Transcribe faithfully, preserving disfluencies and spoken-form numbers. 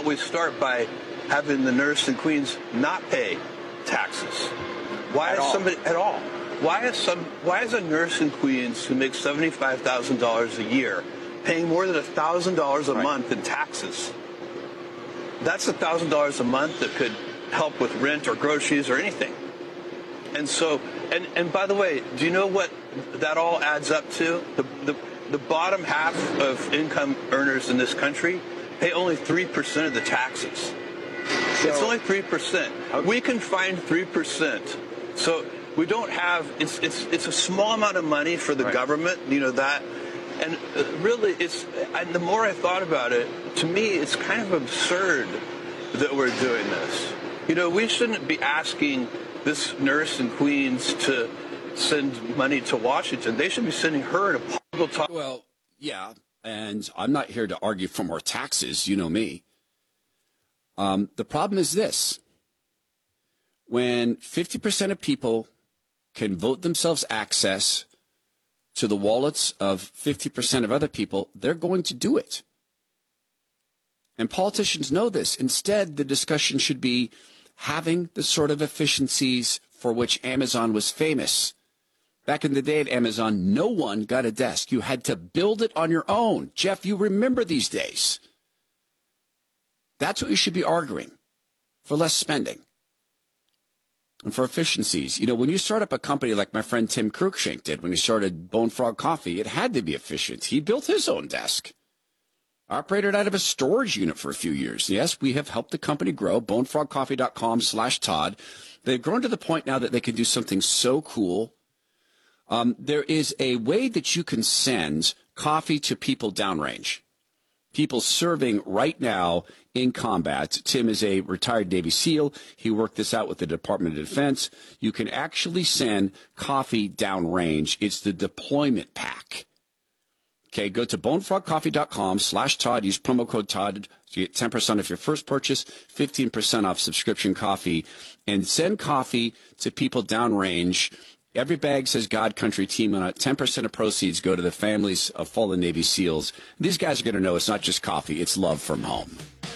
about we start by having the nurse and queens not pay taxes? Why At is all. somebody at all? Why is some? Why is a nurse in Queens who makes seventy-five thousand dollars a year paying more than a thousand dollars a Right. month in taxes? That's a thousand dollars a month that could help with rent or groceries or anything. And so, and and by the way, do you know what that all adds up to? The the the bottom half of income earners in this country pay only three percent of the taxes. So, It's only three percent. We can find three percent. So we don't have, it's it's it's a small amount of money for the Right. government, you know, that. And uh, really, it's, and the more I thought about it, to me, it's kind of absurd that we're doing this. You know, we shouldn't be asking this nurse in Queens to send money to Washington. They should be sending her to possible talk. Well, yeah, and I'm not here to argue for more taxes. You know me. Um, the problem is this. When fifty percent of people can vote themselves access to the wallets of fifty percent of other people, they're going to do it. And politicians know this. Instead, the discussion should be having the sort of efficiencies for which Amazon was famous. Back in the day at Amazon, no one got a desk. You had to build it on your own. Jeff, you remember these days. That's what you should be arguing for, less spending and for efficiencies. You know, when you start up a company like my friend Tim Cruikshank did when he started Bone Frog Coffee, it had to be efficient. He built his own desk, operated out of a storage unit for a few years. Yes, we have helped the company grow, bonefrogcoffee.com slash Todd. They've grown to the point now that they can do something so cool. Um, there is a way that you can send coffee to people downrange. People serving right now in combat. Tim is a retired Navy SEAL. He worked this out with the Department of Defense. You can actually send coffee downrange. It's the deployment pack. Okay, go to bonefrogcoffee.com slash Todd. Use promo code Todd. So you get ten percent off your first purchase, fifteen percent off subscription coffee, and send coffee to people downrange. Every bag says God Country Team on it. ten percent of proceeds go to the families of fallen Navy SEALs. These guys are going to know it's not just coffee, it's love from home.